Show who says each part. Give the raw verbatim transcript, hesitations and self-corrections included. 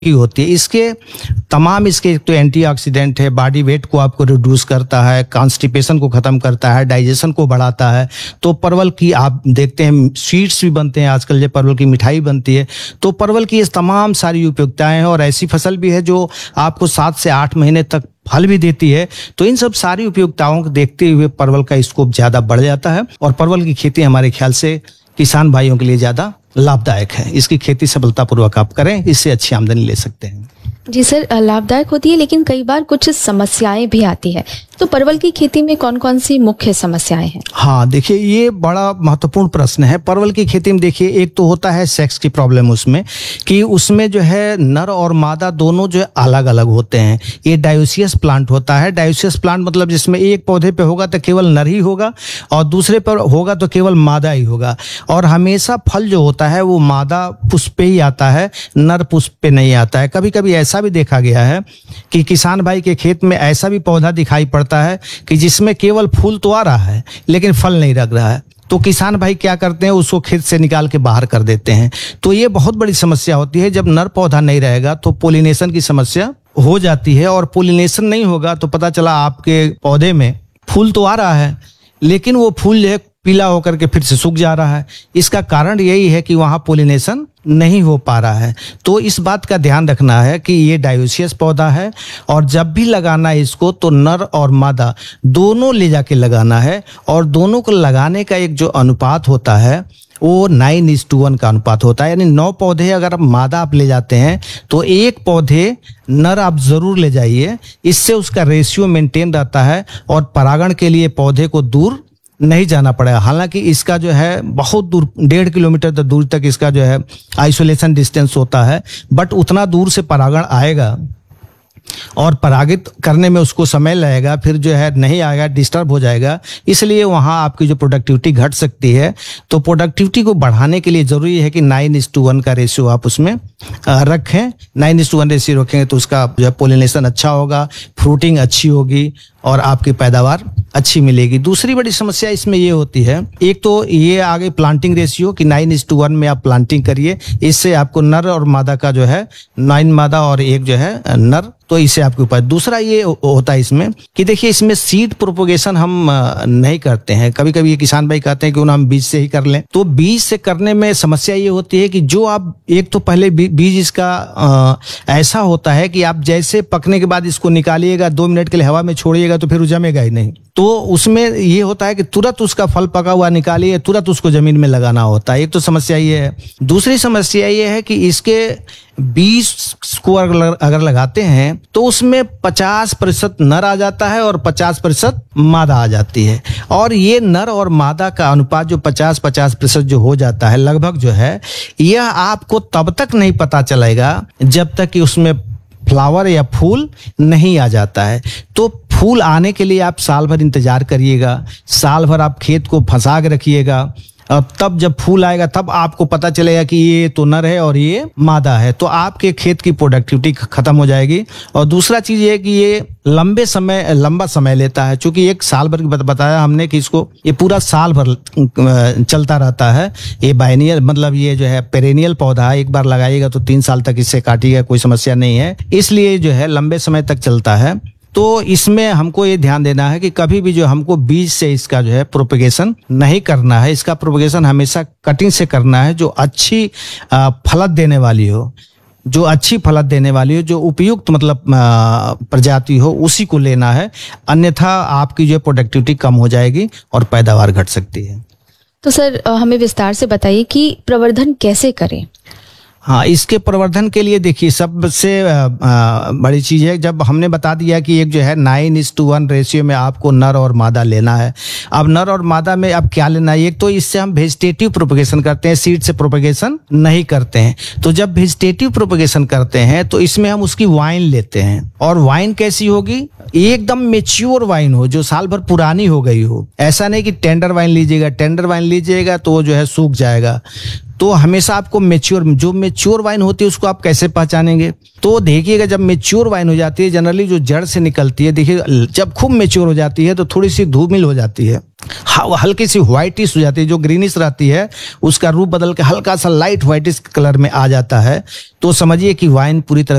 Speaker 1: की होती है। इसके तमाम इसके एक तो एंटीऑक्सीडेंट है, बॉडी वेट को आपको रिड्यूस करता है, कॉन्स्टिपेशन को खत्म करता है, डाइजेशन को बढ़ाता है। तो परवल की आप देखते हैं स्वीट्स भी बनते हैं आजकल, जो परवल की मिठाई बनती है। तो परवल की इस तमाम सारी उपयोगिताएं हैं और ऐसी फसल भी है जो आपको सात से आठ महीने तक फल भी देती है। तो इन सब सारी उपयोगिताओं को देखते हुए परवल का स्कोप ज्यादा बढ़ जाता है और परवल की खेती हमारे ख्याल से किसान भाइयों के लिए ज्यादा लाभदायक है। इसकी खेती सफलतापूर्वक आप करें, इससे अच्छी आमदनी ले सकते हैं।
Speaker 2: जी सर, लाभदायक होती है लेकिन कई बार कुछ समस्याएं भी आती है। तो परवल की खेती में कौन कौन सी मुख्य समस्याएं हैं?
Speaker 1: हाँ देखिए, ये बड़ा महत्वपूर्ण प्रश्न है। परवल की खेती में देखिए, एक तो होता है सेक्स की प्रॉब्लम उसमें, कि उसमें जो है नर और मादा दोनों जो है अलग अलग होते हैं। ये डायोसियस प्लांट होता है। डायोसियस प्लांट मतलब जिसमें एक पौधे पे होगा तो केवल नर ही होगा और दूसरे पर होगा तो केवल मादा ही होगा। और हमेशा फल जो होता है वो मादा पुष्प पे ही आता है, नर पुष्प पे नहीं आता है। कभी कभी ऐसा भी देखा गया है कि किसान भाई के खेत में ऐसा भी पौधा दिखाई पड़ता है कि जिसमें केवल फूल तो आ रहा है लेकिन फल नहीं लग रहा है। तो किसान भाई क्या करते हैं, उसको खेत से निकाल के बाहर कर देते हैं। तो ये बहुत बड़ी समस्या होती है। जब नर पौधा नहीं रहेगा तो पोलिनेशन की समस्या हो जाती है और पोलिनेशन नहीं होगा तो पता चला आपके पौधे में फूल तो आ रहा है लेकिन वो फूल जो है पीला होकर के फिर से सूख जा रहा है। इसका कारण यही है कि वहां पोलिनेशन नहीं हो पा रहा है। तो इस बात का ध्यान रखना है कि ये डायोसियस पौधा है और जब भी लगाना है इसको तो नर और मादा दोनों ले जाके लगाना है। और दोनों को लगाने का एक जो अनुपात होता है वो नाइन इज टू वन का अनुपात होता है। यानी नौ पौधे अगर आप मादा आप ले जाते हैं तो एक पौधे नर आप जरूर ले जाइए। इससे उसका रेशियो मेंटेन रहता है और परागण के लिए पौधे को दूर नहीं जाना पड़ेगा। हालांकि इसका जो है बहुत दूर, डेढ़ किलोमीटर तक दूर तक इसका जो है आइसोलेशन डिस्टेंस होता है, बट उतना दूर से परागण आएगा और परागित करने में उसको समय लगेगा, फिर जो है नहीं आएगा, डिस्टर्ब हो जाएगा। इसलिए वहां आपकी जो प्रोडक्टिविटी घट सकती है। तो प्रोडक्टिविटी को बढ़ाने के लिए जरूरी है कि नाइन इज टू वन का रेशियो आप उसमें रखें। Nine is to one ratio रखेंगे तो उसका जो है पोलिनेशन अच्छा होगा, फ्रूटिंग अच्छी होगी और आपकी पैदावार अच्छी मिलेगी। दूसरी बड़ी समस्या इसमें ये होती है, एक तो ये आगे प्लांटिंग रेशियो कि नाइन इज टू वन में आप प्लांटिंग करिए। इससे आपको नर और मादा का जो है नाइन मादा और एक जो है नर, तो इससे आपके ऊपर। दूसरा ये होता है इसमें कि देखिए इसमें सीड प्रोपोगेशन हम नहीं करते हैं। कभी कभी ये किसान भाई कहते हैं कि उन्हें हम बीज से ही कर लें। तो बीज से करने में समस्या ये होती है कि जो आप एक तो पहले बीज इसका आ, ऐसा होता है कि आप जैसे पकने के बाद इसको निकालिएगा, दो मिनट के लिए हवा में छोड़िएगा तो फिर जमेगा ही नहीं। तो उसमें ये होता है कि तुरंत उसका फल पका हुआ निकालिए, तुरंत उसको जमीन में लगाना होता है। एक तो समस्या ये है। दूसरी समस्या ये है कि इसके बीज को अगर लगाते हैं तो उसमें पचास प्रतिशत नर आ जाता है और पचास प्रतिशत मादा आ जाती है। और ये नर और मादा का अनुपात जो पचास पचास प्रतिशत जो हो जाता है लगभग जो है, यह आपको तब तक नहीं पता चलेगा जब तक कि उसमें फ्लावर या फूल नहीं आ जाता है। तो फूल आने के लिए आप साल भर इंतजार करिएगा, साल भर आप खेत को फंसा के रखिएगा। अब तब जब फूल आएगा तब आपको पता चलेगा कि ये तो नर है और ये मादा है। तो आपके खेत की प्रोडक्टिविटी खत्म हो जाएगी। और दूसरा चीज ये कि ये लंबे समय लंबा समय लेता है, क्योंकि एक साल भर बताया हमने कि इसको ये पूरा साल भर चलता रहता है। ये बायनियल मतलब ये जो है पेरेनियल पौधा है, एक बार लगाइएगा तो तीन साल तक इससे काटिएगा, कोई समस्या नहीं है। इसलिए जो है लंबे समय तक चलता है। तो इसमें हमको ये ध्यान देना है कि कभी भी जो हमको बीज से इसका जो है प्रोपेगेशन नहीं करना है। इसका प्रोपेगेशन हमेशा कटिंग से करना है, जो अच्छी फलत देने वाली हो, जो अच्छी फलत देने वाली हो, जो उपयुक्त मतलब प्रजाति हो, उसी को लेना है। अन्यथा आपकी जो प्रोडक्टिविटी कम हो जाएगी और पैदावार घट सकती है।
Speaker 2: तो सर हमें विस्तार से बताइए कि प्रवर्धन कैसे करें?
Speaker 1: हाँ, इसके प्रवर्धन के लिए देखिए सबसे बड़ी चीज है, जब हमने बता दिया कि एक जो है nine is to one ratio में आपको नर और मादा लेना है। अब नर और मादा में अब क्या लेना है, एक तो इससे हम वेजिटेटिव प्रोपेगेशन करते हैं, सीड से प्रोपेगेशन नहीं करते हैं। तो जब वेजिटेटिव प्रोपेगेशन करते हैं तो इसमें हम उसकी वाइन लेते हैं। और वाइन कैसी होगी, एकदम मेच्योर वाइन हो, जो साल भर पुरानी हो गई हो। ऐसा नहीं कि टेंडर वाइन लीजिएगा, टेंडर वाइन लीजिएगा तो जो है सूख जाएगा। तो हमेशा आपको मेच्योर, जो मेच्योर वाइन होती है उसको आप कैसे पहचानेंगे? तो देखिएगा जब मेच्योर वाइन हो जाती है, जनरली जो जड़ से निकलती है, देखिए जब खूब मेच्योर हो जाती है तो थोड़ी सी धूमिल हो जाती है, हल्की सी व्हाइटिश हो जाती है, जो ग्रीनिश रहती है उसका रूप बदल के हल्का सा लाइट व्हाइटिश कलर में आ जाता है, तो समझिए कि वाइन पूरी तरह